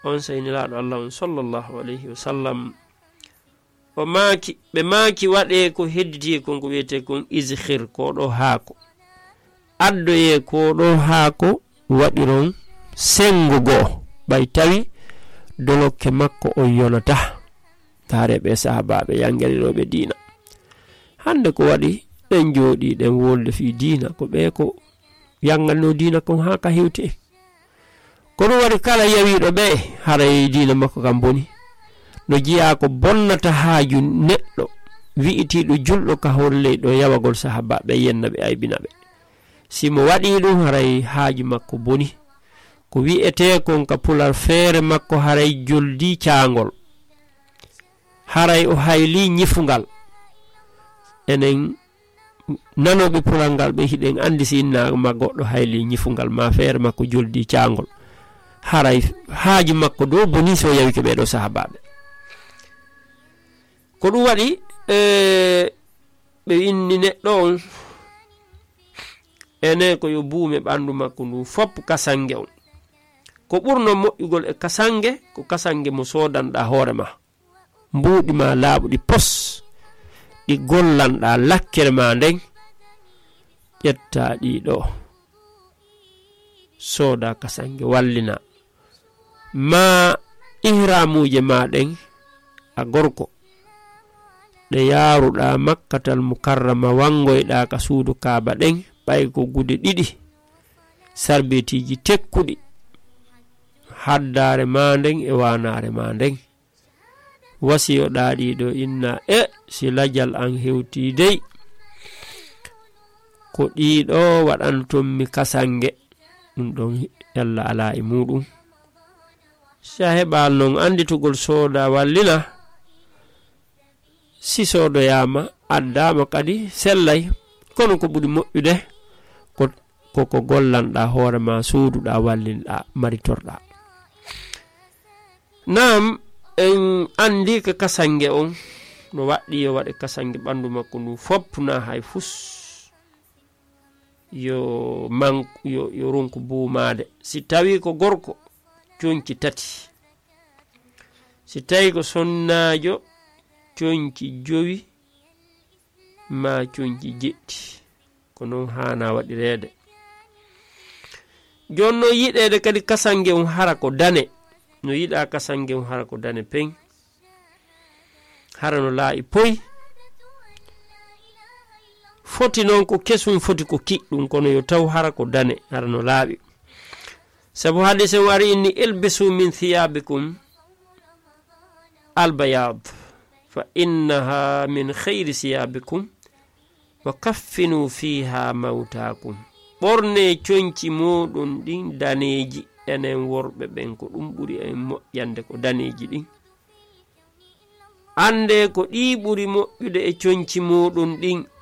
on saynilaaɗo Allah on sallallahu alayhi wa sallam o maaki ɓe maaki waɗe ko hedditi kon ko wiyete kon izhir ko ɗo haako addoye ko ɗo haako waɗiron sengugo ɓay tawi dolokke makko o yonata tare ɓe sahabaɓe yangeliɗoɓe diina hande ko waɗi ɗen jooɗi ɗen wolde fi diina ko ɓe ko yangalno diina kon ha ka hewte ko ɗum waɗi kala yawiɗo ɓe haray diina makko kam boni no jiya ko bonnata haaju neɗɗo wi'itiɗo julɗo ka holle ɗo yawagol sahabaɓe yenna ɓe aybina ɓe simo waɗi ɗum haray haaju makko boni ko wi'ete kon ka pular feere makko haray joldi caangol haray o hayli ñifungal enen nanoɓe pulal ngal ɓe hiɗen andi sinnama goɗɗo hayli ñifungal ma feere makko joldi caangol haray haaju makko do boni so yawike ɓeɗo sahabaɓe ko ɗum waɗi ɓe inni neɗɗo on ene ko yo buume ɓandu makko ndu fop kasange on ko ɓurno moƴƴugol e kasange ko kasange mo sodanɗa hoore ma mbuuɗi ma laaɓuɗi pos ɗi gollanɗa lakkere ma nden ƴetta ɗiɗo sooda kasange wallina ma ihramuje ma ɗen a gorko ɗe yaaruɗa makkatal mukarrama wangoyɗa ka suudu kaaba ɗen ɓay ko gude ɗiɗi sarbetiji tekkuɗi haddare ma nden e wanare ma nden wasiyoɗa ɗiɗo inna si lajal an hewti dey ko ɗiɗo waɗantommi kasange ɗum ɗon yalla ala e muɗum sa heɓal non anditugol sooda wallina si soodoyama addama kadi sellay kono ko ɓuri moƴƴude koko gollanɗa hoorema suuduɗa wallinɗa maritorɗa nam en andi ko kasange on no waɗɗi yo waɗe kasange ɓandu makko ndu foppna hay fus yo ronku buumade si tawi ko gorko conci tati si tawi ko sonnajo conci jowi ma conci jeɗɗi ko noon hana waɗirede jonno yiɗede kadi kasange on hara ko dane no yiɗa kasange on hara ko dane pen hara no laayi poy foti noon ko kesum foti ko kiɗɗum kono yo taw hara ko dane hara no laaɓi sabu hadise wari inni ilbisu min thiyabikum albayad fa innaha min khayri thiyabikum wa kaffinu fiha mawtakum ɓorne conci moɗon ɗin daneji enen worɓe ɓen ko ɗum ɓuri en moƴƴande ko daneji ɗin ande ko ɗi ɓuri moƴƴude e conci moɗon ɗin